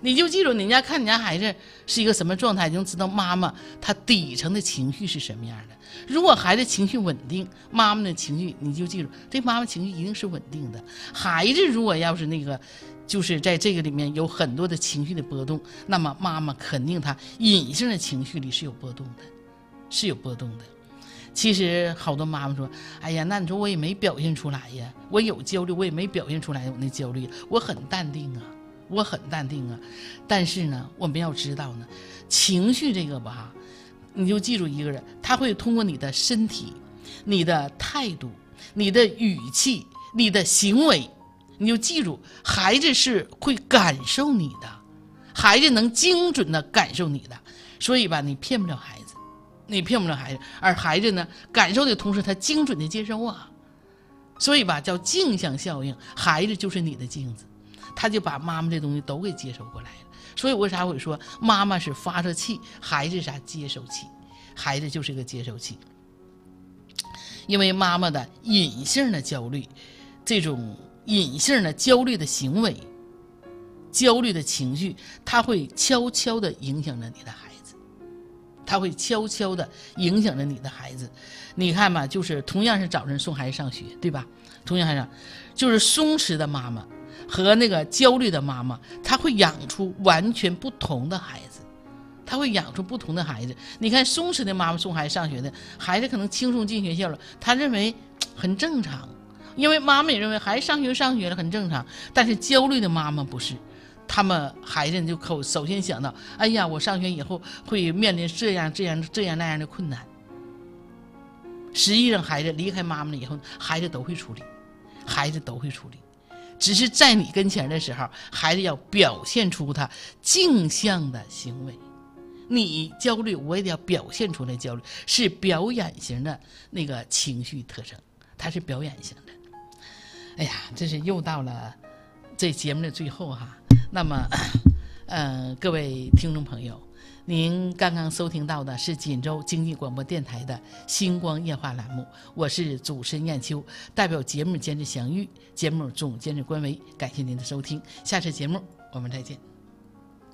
你就记住，你家看你家孩子是一个什么状态，就能知道妈妈她底层的情绪是什么样的。如果孩子情绪稳定，妈妈的情绪你就记住，这妈妈情绪一定是稳定的。孩子如果要是就是在这个里面有很多的情绪的波动，那么妈妈肯定她隐性的情绪里是有波动的，是有波动的。其实好多妈妈说，哎呀，那你说我也没表现出来呀，我有焦虑我也没表现出来我那焦虑，我很淡定啊，我很淡定啊。但是呢，我们要知道呢，情绪这个吧，你就记住一个人，他会通过你的身体、你的态度、你的语气、你的行为，你就记住，孩子是会感受你的，孩子能精准的感受你的。所以吧，你骗不了孩子，你骗不了孩子，而孩子呢，感受的同时他精准的接收啊。所以吧，叫镜像效应，孩子就是你的镜子，他就把妈妈这东西都给接收过来了。所以为啥会说妈妈是发射器，孩子是啥接收器，孩子就是个接收器。因为妈妈的隐性的焦虑，这种隐性的焦虑的行为、焦虑的情绪，它会悄悄地影响着你的孩子，它会悄悄地影响着你的孩子。你看吧，就是同样是早晨送孩子上学，对吧？同样还是就是松弛的妈妈和那个焦虑的妈妈，她会养出完全不同的孩子，她会养出不同的孩子。你看松弛的妈妈送孩子上学的孩子可能轻松进学校了，他认为很正常，因为妈妈也认为孩子上学了很正常。但是焦虑的妈妈不是，他们孩子就首先想到，哎呀，我上学以后会面临这样那样的困难。实际上孩子离开妈妈了以后，孩子都会处理，孩子都会处理，只是在你跟前的时候，孩子要表现出他镜像的行为。你焦虑，我也得要表现出来焦虑，是表演型的那个情绪特征，它是表演型的。哎呀，这是又到了这节目的最后哈。那么各位听众朋友，您刚刚收听到的是锦州经济广播电台的星光夜话栏目，我是主持人燕秋，代表节目监制祥玉，节目总监制关维，感谢您的收听，下次节目我们再见。